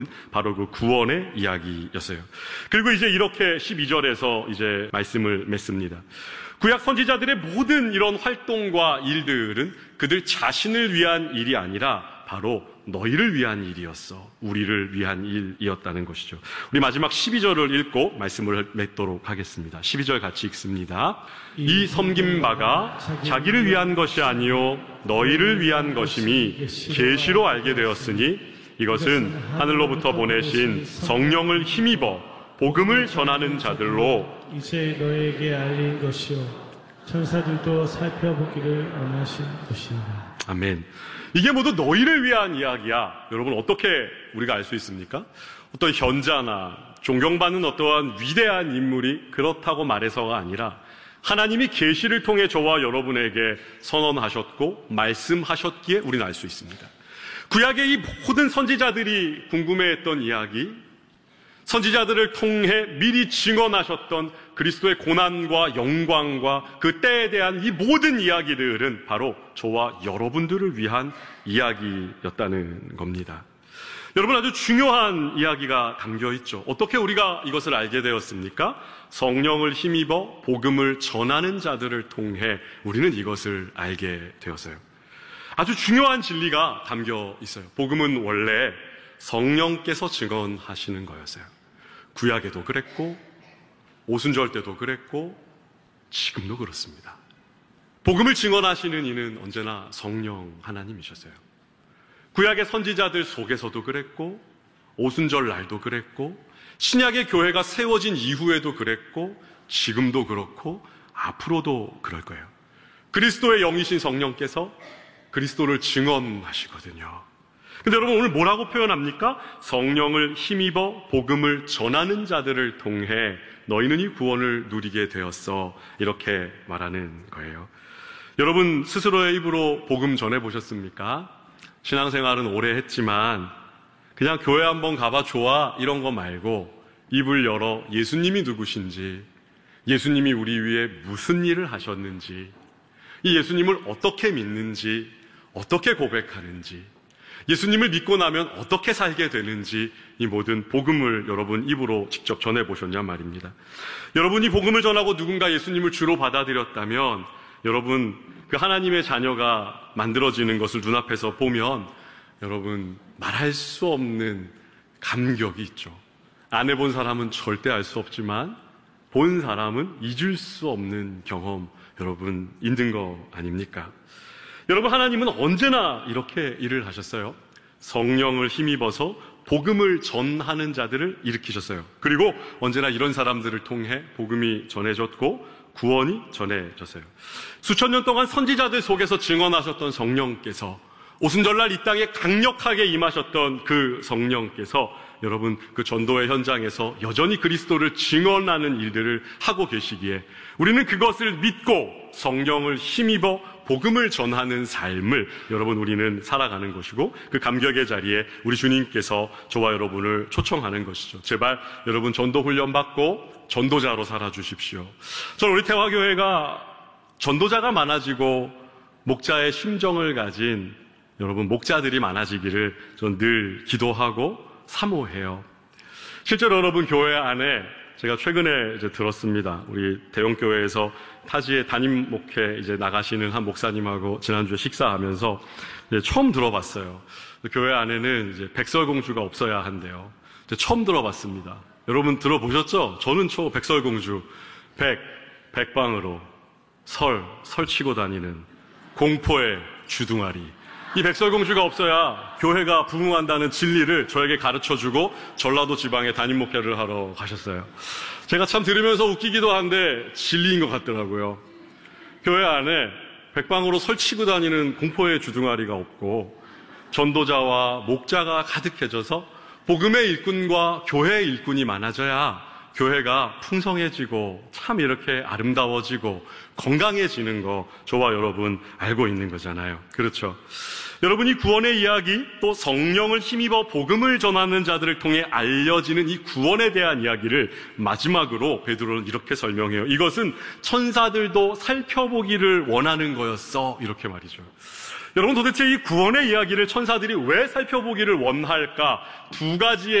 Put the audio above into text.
바로 그 구원의 이야기였어요. 그리고 이제 이렇게 12절에서 이제 말씀을 맺습니다. 구약 선지자들의 모든 이런 활동과 일들은 그들 자신을 위한 일이 아니라 바로 너희를 위한 일이었어. 우리를 위한 일이었다는 것이죠. 우리 마지막 12절을 읽고 말씀을 맺도록 하겠습니다. 12절 같이 읽습니다. 이 섬긴 바가 자기를 위한 것이 아니요 너희를 위한 것임이 계시로 알게 되었으니 이것은 하늘로부터 보내신 성령을 힘입어 복음을 전하는 자들로 이제 너에게 알린 것이요 천사들도 살펴보기를 원하신 것이니라. 아멘. 이게 모두 너희를 위한 이야기야. 여러분 어떻게 우리가 알 수 있습니까? 어떤 현자나 존경받는 어떠한 위대한 인물이 그렇다고 말해서가 아니라 하나님이 계시를 통해 저와 여러분에게 선언하셨고 말씀하셨기에 우리는 알 수 있습니다. 구약의 이 모든 선지자들이 궁금해했던 이야기, 선지자들을 통해 미리 증언하셨던 그리스도의 고난과 영광과 그 때에 대한 이 모든 이야기들은 바로 저와 여러분들을 위한 이야기였다는 겁니다. 여러분 아주 중요한 이야기가 담겨있죠. 어떻게 우리가 이것을 알게 되었습니까? 성령을 힘입어 복음을 전하는 자들을 통해 우리는 이것을 알게 되었어요. 아주 중요한 진리가 담겨 있어요. 복음은 원래 성령께서 증언하시는 거였어요. 구약에도 그랬고 오순절 때도 그랬고 지금도 그렇습니다. 복음을 증언하시는 이는 언제나 성령 하나님이셨어요. 구약의 선지자들 속에서도 그랬고 오순절 날도 그랬고 신약의 교회가 세워진 이후에도 그랬고 지금도 그렇고 앞으로도 그럴 거예요. 그리스도의 영이신 성령께서 그리스도를 증언하시거든요. 근데 여러분 오늘 뭐라고 표현합니까? 성령을 힘입어 복음을 전하는 자들을 통해 너희는 이 구원을 누리게 되었어. 이렇게 말하는 거예요. 여러분 스스로의 입으로 복음 전해보셨습니까? 신앙생활은 오래 했지만 그냥 교회 한번 가봐 좋아 이런 거 말고 입을 열어 예수님이 누구신지, 예수님이 우리 위해 무슨 일을 하셨는지, 이 예수님을 어떻게 믿는지, 어떻게 고백하는지, 예수님을 믿고 나면 어떻게 살게 되는지 이 모든 복음을 여러분 입으로 직접 전해보셨냐 말입니다. 여러분이 복음을 전하고 누군가 예수님을 주로 받아들였다면 여러분 그 하나님의 자녀가 만들어지는 것을 눈앞에서 보면 여러분 말할 수 없는 감격이 있죠. 안 해본 사람은 절대 알 수 없지만 본 사람은 잊을 수 없는 경험 여러분 있는 거 아닙니까? 여러분 하나님은 언제나 이렇게 일을 하셨어요. 성령을 힘입어서 복음을 전하는 자들을 일으키셨어요. 그리고 언제나 이런 사람들을 통해 복음이 전해졌고 구원이 전해졌어요. 수천 년 동안 선지자들 속에서 증언하셨던 성령께서 오순절날 이 땅에 강력하게 임하셨던 그 성령께서 여러분 그 전도의 현장에서 여전히 그리스도를 증언하는 일들을 하고 계시기에 우리는 그것을 믿고 성령을 힘입어 복음을 전하는 삶을 여러분 우리는 살아가는 것이고 그 감격의 자리에 우리 주님께서 저와 여러분을 초청하는 것이죠. 제발 여러분 전도 훈련 받고 전도자로 살아주십시오. 저는 우리 태화교회가 전도자가 많아지고 목자의 심정을 가진 여러분 목자들이 많아지기를 저는 늘 기도하고 사모해요. 실제로 여러분 교회 안에 제가 최근에 이제 들었습니다. 우리 대형교회에서 타지에 담임 목회 이제 나가시는 한 목사님하고 지난주에 식사하면서 이제 처음 들어봤어요. 교회 안에는 이제 백설공주가 없어야 한대요. 이제 처음 들어봤습니다. 여러분 들어보셨죠? 저는 백설공주, 백방으로 설치고 다니는 공포의 주둥아리. 이 백설공주가 없어야 교회가 부흥한다는 진리를 저에게 가르쳐주고 전라도 지방에 담임 목회를 하러 가셨어요. 제가 참 들으면서 웃기기도 한데 진리인 것 같더라고요. 교회 안에 백방으로 설치고 다니는 공포의 주둥아리가 없고 전도자와 목자가 가득해져서 복음의 일꾼과 교회의 일꾼이 많아져야 교회가 풍성해지고 참 이렇게 아름다워지고 건강해지는 거 저와 여러분 알고 있는 거잖아요. 그렇죠? 여러분이 구원의 이야기 또 성령을 힘입어 복음을 전하는 자들을 통해 알려지는 이 구원에 대한 이야기를 마지막으로 베드로는 이렇게 설명해요. 이것은 천사들도 살펴보기를 원하는 거였어. 이렇게 말이죠. 여러분, 도대체 이 구원의 이야기를 천사들이 왜 살펴보기를 원할까? 두 가지의